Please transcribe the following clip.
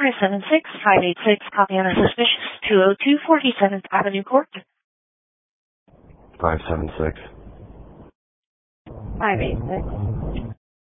576-586, copy on a suspicious 202 47th Avenue Court. 576. 586.